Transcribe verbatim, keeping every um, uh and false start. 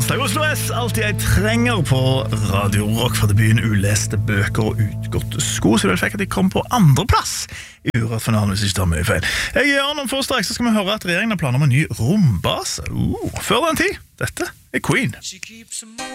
Onsdag Oslo S, alltid jeg trenger på Radio Rock fra debuten Uleste bøker og utgåtte sko, så vel fikk at de kom på andre plass i Urett-finalen hvis ikke det er mye feil. Jeg gjør noen få straks, så skal vi høre at regjeringen har planer om en ny rombase. Uh, før den tid, dette er Queen.